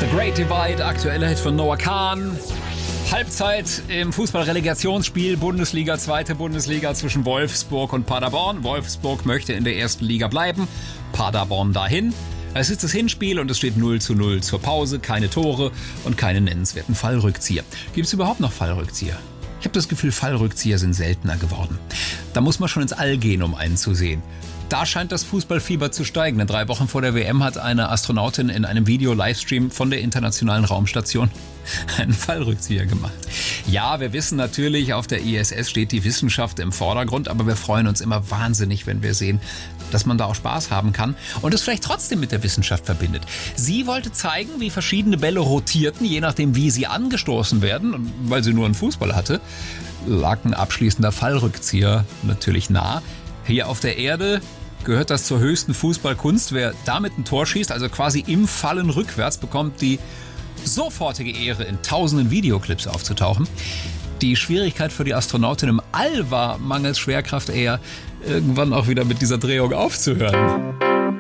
The Great Divide, aktueller Hit von Noah Kahn. Halbzeit im Fußball-Relegationsspiel Bundesliga, zweite Bundesliga zwischen Wolfsburg und Paderborn. Wolfsburg möchte in der ersten Liga bleiben, Paderborn dahin. Es ist das Hinspiel und es steht 0:0 zur Pause, keine Tore und keine nennenswerten Fallrückzieher. Gibt es überhaupt noch Fallrückzieher? Ich habe das Gefühl, Fallrückzieher sind seltener geworden. Da muss man schon ins All gehen, um einen zu sehen. Da scheint das Fußballfieber zu steigen. Denn 3 Wochen vor der WM hat eine Astronautin in einem Video-Livestream von der Internationalen Raumstation einen Fallrückzieher gemacht. Ja, wir wissen natürlich, auf der ISS steht die Wissenschaft im Vordergrund, aber wir freuen uns immer wahnsinnig, wenn wir sehen, dass man da auch Spaß haben kann und es vielleicht trotzdem mit der Wissenschaft verbindet. Sie wollte zeigen, wie verschiedene Bälle rotierten, je nachdem, wie sie angestoßen werden. Und weil sie nur einen Fußball hatte, lag ein abschließender Fallrückzieher natürlich nah. Hier auf der Erde gehört das zur höchsten Fußballkunst. Wer damit ein Tor schießt, also quasi im Fallen rückwärts, bekommt die sofortige Ehre, in tausenden Videoclips aufzutauchen. Die Schwierigkeit für die Astronautin im All war, mangels Schwerkraft eher, irgendwann auch wieder mit dieser Drehung aufzuhören.